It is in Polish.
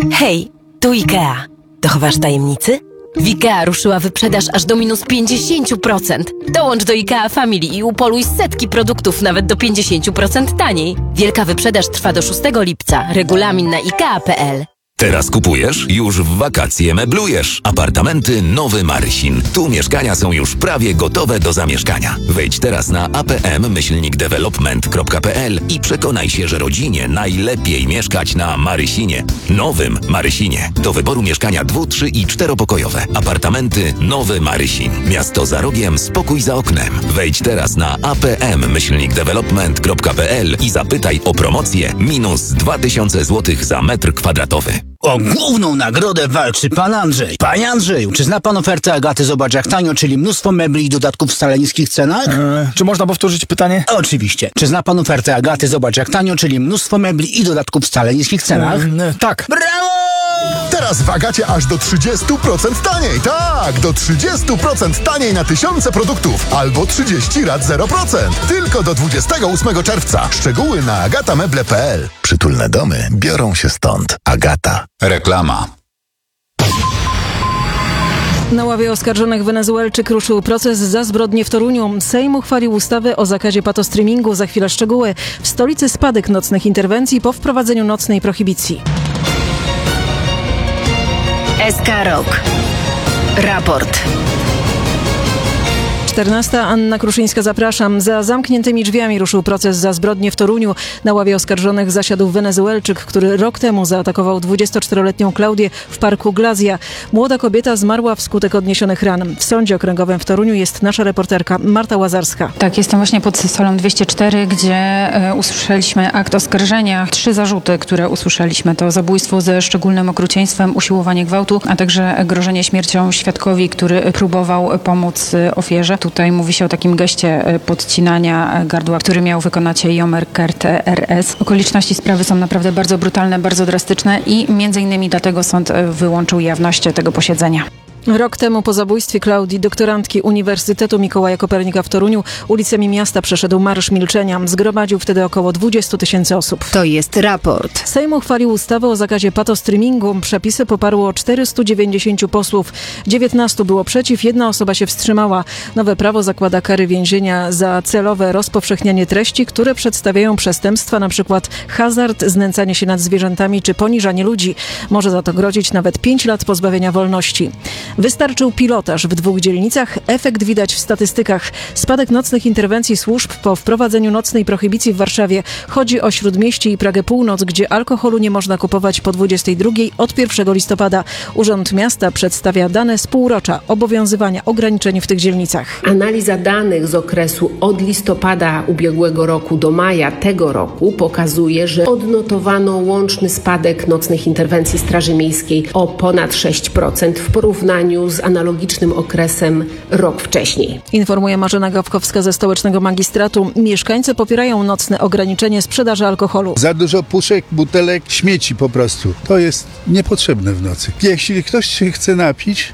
Hej, tu IKEA. Dochowasz tajemnicy? W IKEA ruszyła wyprzedaż aż do minus 50%. Dołącz do IKEA Family i upoluj setki produktów nawet do 50% taniej. Wielka wyprzedaż trwa do 6 lipca. Regulamin na ikea.pl. Teraz kupujesz? Już w wakacje meblujesz. Apartamenty Nowy Marysin. Tu mieszkania są już prawie gotowe do zamieszkania. Wejdź teraz na apm-development.pl i przekonaj się, że rodzinie najlepiej mieszkać na Marysinie. Nowym Marysinie. Do wyboru mieszkania 2-, 3- i 4-pokojowe. Apartamenty Nowy Marysin. Miasto za rogiem, spokój za oknem. Wejdź teraz na apm-development.pl i zapytaj o promocję minus 2000 zł za metr kwadratowy. O główną nagrodę walczy pan Andrzej. Panie Andrzeju, czy zna pan ofertę Agaty Zobacz jak tanio, czyli mnóstwo mebli i dodatków w wcale niskich cenach? Czy można powtórzyć pytanie? Oczywiście. Czy zna pan ofertę Agaty Zobacz jak tanio, czyli mnóstwo mebli i dodatków w wcale niskich cenach? Tak. Brawo! Teraz w Agacie aż do 30% taniej. Tak, do 30% taniej na tysiące produktów. Albo 30 rat 0%. Tylko do 28 czerwca. Szczegóły na agatameble.pl. Przytulne domy biorą się stąd. Agata. Reklama. Na ławie oskarżonych Wenezuelczyk ruszył proces za zbrodnie w Toruniu. Sejm uchwalił ustawę o zakazie patostreamingu. Za chwilę szczegóły. W stolicy spadek nocnych interwencji po wprowadzeniu nocnej prohibicji. SK Rok. Raport. 14. Anna Kruszyńska, zapraszam. Za zamkniętymi drzwiami ruszył proces za zbrodnie w Toruniu. Na ławie oskarżonych zasiadł Wenezuelczyk, który rok temu zaatakował 24-letnią Klaudię w parku Glazja. Młoda kobieta zmarła wskutek odniesionych ran. W sądzie okręgowym w Toruniu jest nasza reporterka Marta Łazarska. Tak, jestem właśnie pod salą 204, gdzie usłyszeliśmy akt oskarżenia. 3 zarzuty, które usłyszeliśmy, to zabójstwo ze szczególnym okrucieństwem, usiłowanie gwałtu, a także grożenie śmiercią świadkowi, który próbował pomóc ofierze. Tutaj mówi się o takim geście podcinania gardła, który miał wykonać Jomer Kert RS. Okoliczności sprawy są naprawdę bardzo brutalne, bardzo drastyczne i między innymi dlatego sąd wyłączył jawność tego posiedzenia. Rok temu po zabójstwie Klaudii, doktorantki Uniwersytetu Mikołaja Kopernika w Toruniu, ulicami miasta przeszedł Marsz Milczenia. Zgromadził wtedy około 20 000 osób. To jest raport. Sejm uchwalił ustawę o zakazie patostreamingu. Przepisy poparło 490 posłów. 19 było przeciw, 1 osoba się wstrzymała. Nowe prawo zakłada kary więzienia za celowe rozpowszechnianie treści, które przedstawiają przestępstwa, np. hazard, znęcanie się nad zwierzętami czy poniżanie ludzi. Może za to grozić nawet 5 lat pozbawienia wolności. Wystarczył pilotaż w 2 dzielnicach. Efekt widać w statystykach. Spadek nocnych interwencji służb po wprowadzeniu nocnej prohibicji w Warszawie. Chodzi o Śródmieście i Pragę Północ, gdzie alkoholu nie można kupować po 22 od 1 listopada. Urząd Miasta przedstawia dane z półrocza obowiązywania ograniczeń w tych dzielnicach. Analiza danych z okresu od listopada ubiegłego roku do maja tego roku pokazuje, że odnotowano łączny spadek nocnych interwencji Straży Miejskiej o ponad 6% w porównaniu z analogicznym okresem rok wcześniej. Informuje Marzena Gawkowska ze Stołecznego Magistratu. Mieszkańcy popierają nocne ograniczenie sprzedaży alkoholu. Za dużo puszek, butelek, śmieci po prostu. To jest niepotrzebne w nocy. Jeśli ktoś się chce napić,